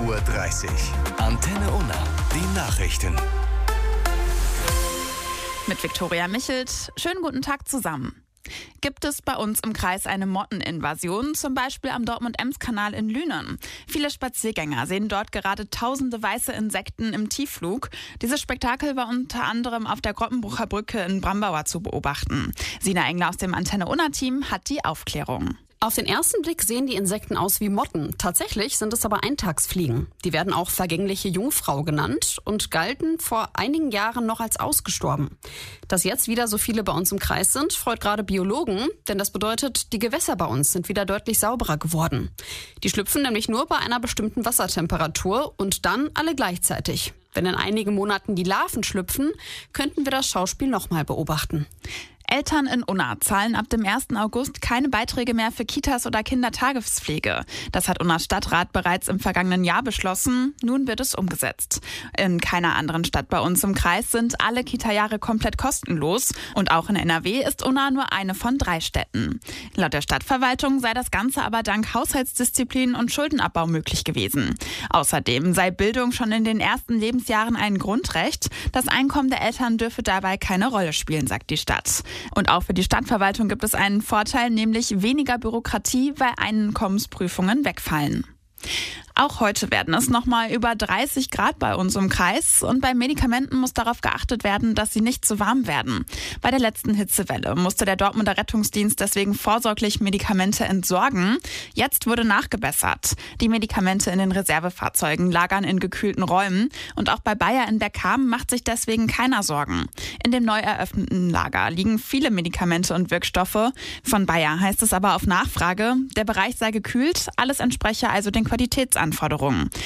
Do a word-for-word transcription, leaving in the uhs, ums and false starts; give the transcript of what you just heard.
Uhr dreißig. Antenne Unna, die Nachrichten. Mit Viktoria Michelt. Schönen guten Tag zusammen. Gibt es bei uns im Kreis eine Motteninvasion, zum Beispiel am Dortmund-Ems-Kanal in Lünen? Viele Spaziergänger sehen dort gerade tausende weiße Insekten im Tiefflug. Dieses Spektakel war unter anderem auf der Grottenbrucher Brücke in Brambauer zu beobachten. Sina Engler aus dem Antenne Unna-Team hat die Aufklärung. Auf den ersten Blick sehen die Insekten aus wie Motten. Tatsächlich sind es aber Eintagsfliegen. Die werden auch vergängliche Jungfrau genannt und galten vor einigen Jahren noch als ausgestorben. Dass jetzt wieder so viele bei uns im Kreis sind, freut gerade Biologen, denn das bedeutet, die Gewässer bei uns sind wieder deutlich sauberer geworden. Die schlüpfen nämlich nur bei einer bestimmten Wassertemperatur und dann alle gleichzeitig. Wenn in einigen Monaten die Larven schlüpfen, könnten wir das Schauspiel nochmal beobachten. Eltern in Unna zahlen ab dem ersten August keine Beiträge mehr für Kitas oder Kindertagespflege. Das hat Unnas Stadtrat bereits im vergangenen Jahr beschlossen. Nun wird es umgesetzt. In keiner anderen Stadt bei uns im Kreis sind alle Kita-Jahre komplett kostenlos. Und auch in N R W ist Unna nur eine von drei Städten. Laut der Stadtverwaltung sei das Ganze aber dank Haushaltsdisziplin und Schuldenabbau möglich gewesen. Außerdem sei Bildung schon in den ersten Lebensjahren ein Grundrecht. Das Einkommen der Eltern dürfe dabei keine Rolle spielen, sagt die Stadt. Und auch für die Stadtverwaltung gibt es einen Vorteil, nämlich weniger Bürokratie, weil Einkommensprüfungen wegfallen. Auch heute werden es nochmal über dreißig Grad bei uns im Kreis und bei Medikamenten muss darauf geachtet werden, dass sie nicht zu warm werden. Bei der letzten Hitzewelle musste der Dortmunder Rettungsdienst deswegen vorsorglich Medikamente entsorgen. Jetzt wurde nachgebessert. Die Medikamente in den Reservefahrzeugen lagern in gekühlten Räumen und auch bei Bayer in Bergkamen macht sich deswegen keiner Sorgen. In dem neu eröffneten Lager liegen viele Medikamente und Wirkstoffe. Von Bayer heißt es aber auf Nachfrage, der Bereich sei gekühlt, alles entspreche also den Qualitätsanforderungen.